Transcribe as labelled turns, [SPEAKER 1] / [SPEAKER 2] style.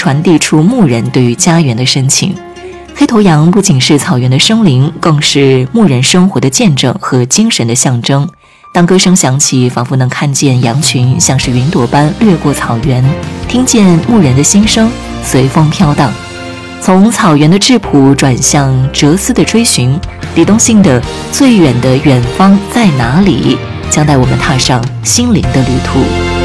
[SPEAKER 1] 传递出牧人对于家园的深情。黑头羊不仅是草原的生灵，更是牧人生活的见证和精神的象征。当歌声响起，仿佛能看见羊群像是云朵般掠过草原，听见牧人的心声随风飘荡。从草原的质朴转向哲思的追寻，李东信的最远的远方在哪里将带我们踏上心灵的旅途。